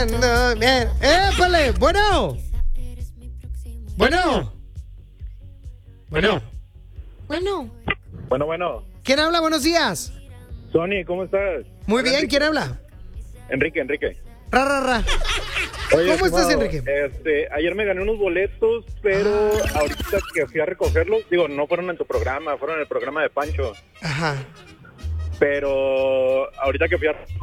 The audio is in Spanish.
ando bien. ¡Épale! Bueno. Bueno. Bueno. Bueno. Bueno. ¿Quién habla? Buenos días. Sony, ¿cómo estás? Muy Hola, bien, Enrique. ¿quién habla? Enrique. Ra. Oye, ¿Cómo estás, estimado, Enrique? ayer me gané unos boletos, pero ahorita que fui a recogerlos, digo, no fueron en tu programa, fueron en el programa de Pancho. Ajá. Pero ahorita que fui a